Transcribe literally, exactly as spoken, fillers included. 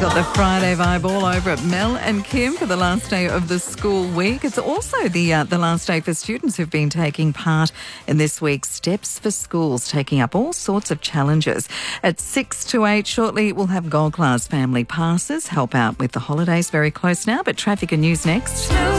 Got the Friday vibe all over it. Mel and Kim for the last day of the school week. It's also the uh, the last day for students who've been taking part in this week's Steps for Schools, taking up all sorts of challenges. At six to eight shortly, we'll have Gold Class family passes help out with the holidays very close now, but traffic and news next.